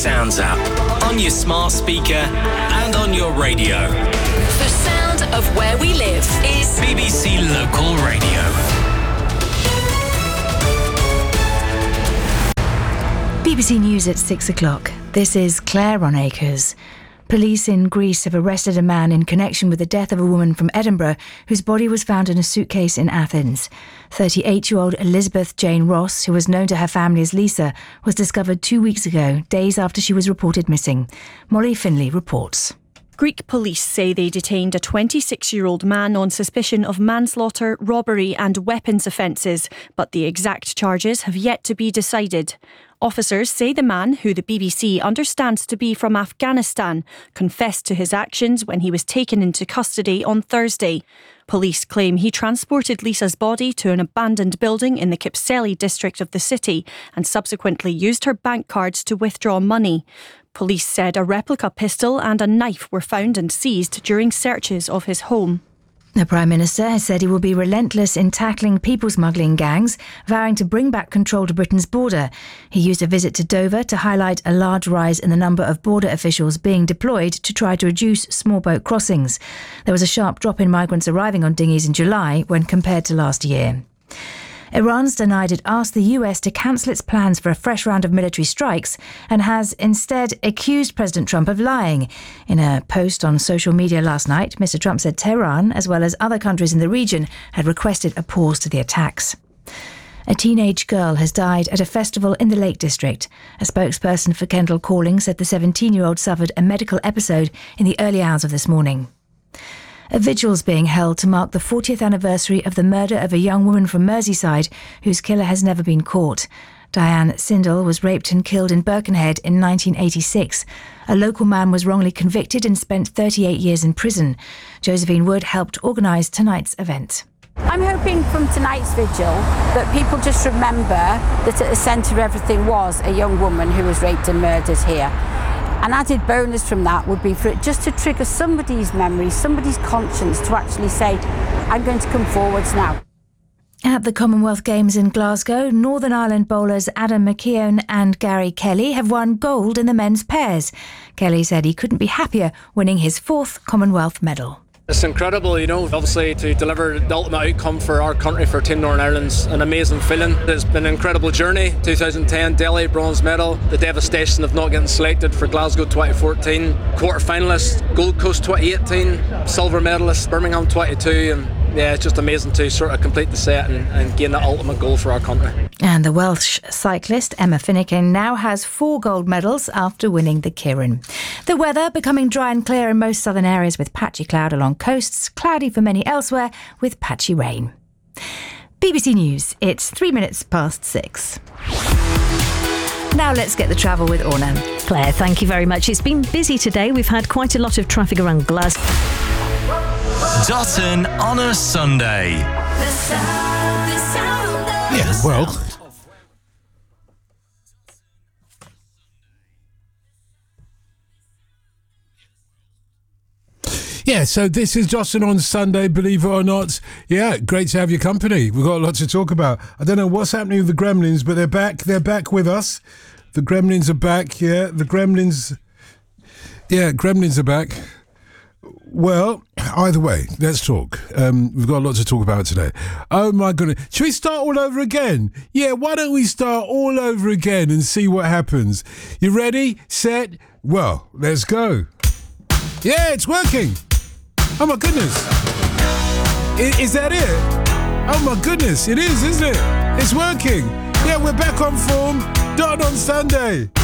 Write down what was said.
Sounds app, on your smart speaker and on your radio. The sound of where we live is BBC Local Radio. BBC News at 6 o'clock. This is Claire on Acres. Police in Greece have arrested a man in connection with the death of a woman from Edinburgh whose body was found in a suitcase in Athens. 38-year-old Elizabeth Jane Ross, who was known to her family as Lisa, was discovered 2 weeks ago, days after she was reported missing. Molly Finlay reports. Greek police say they detained a 26-year-old man on suspicion of manslaughter, robbery and weapons offences, but the exact charges have yet to be decided. Officers say the man, who the BBC understands to be from Afghanistan, confessed to his actions when he was taken into custody on Thursday. Police claim he transported Lisa's body to an abandoned building in the Kypseli district of the city and subsequently used her bank cards to withdraw money. Police said a replica pistol and a knife were found and seized during searches of his home. The Prime Minister has said he will be relentless in tackling people smuggling gangs, vowing to bring back control to Britain's border. He used a visit to Dover to highlight a large rise in the number of border officials being deployed to try to reduce small boat crossings. There was a sharp drop in migrants arriving on dinghies in July when compared to last year. Iran's denied it asked the US to cancel its plans for a fresh round of military strikes and has instead accused President Trump of lying. In a post on social media last night, Mr. Trump said Tehran, as well as other countries in the region, had requested a pause to the attacks. A teenage girl has died at a festival in the Lake District. A spokesperson for Kendall Calling said the 17-year-old suffered a medical episode in the early hours of this morning. A vigil's being held to mark the 40th anniversary of the murder of a young woman from Merseyside whose killer has never been caught. Diane Sindel was raped and killed in Birkenhead in 1986. A local man was wrongly convicted and spent 38 years in prison. Josephine Wood helped organise tonight's event. I'm hoping from tonight's vigil that people just remember that at the centre of everything was a young woman who was raped and murdered here. An added bonus from that would be for it just to trigger somebody's memory, somebody's conscience to actually say, I'm going to come forwards now. At the Commonwealth Games in Glasgow, Northern Ireland bowlers Adam McKeown and Gary Kelly have won gold in the men's pairs. Kelly said he couldn't be happier winning his 4th Commonwealth medal. It's incredible, obviously to deliver the ultimate outcome for our country, for Team Northern Ireland's an amazing feeling. It's been an incredible journey. 2010 Delhi bronze medal, the devastation of not getting selected for Glasgow 2014, quarter-finalist Gold Coast 2018, silver medalist Birmingham 22, and yeah, it's just amazing to sort of complete the set and gain that ultimate goal for our country. And the Welsh cyclist Emma Finnegan now has 4 gold medals after winning the Keirin. The weather becoming dry and clear in most southern areas with patchy cloud along coasts, cloudy for many elsewhere with patchy rain. BBC News, it's 3 minutes past 6. Now let's get the travel with Orna. Claire, thank you very much. It's been busy today. We've had quite a lot of traffic around Glasgow. Dotton on a Sunday. Yeah, well. Yeah, so this is Dotton on Sunday, believe it or not. Yeah, great to have your company. We've got a lot to talk about. I don't know what's happening with the Gremlins, but they're back. They're back with us. The Gremlins are back, yeah. Gremlins are back. Well, either way, let's talk. We've got a lot to talk about today. Oh my goodness. Should we start all over again? Yeah, why don't we start all over again and see what happens? You ready? Set? Well, let's go. Yeah, it's working. Oh my goodness. Is that it? Oh my goodness, it is, isn't it? It's working. Yeah, we're back on form. Dotton on Sunday.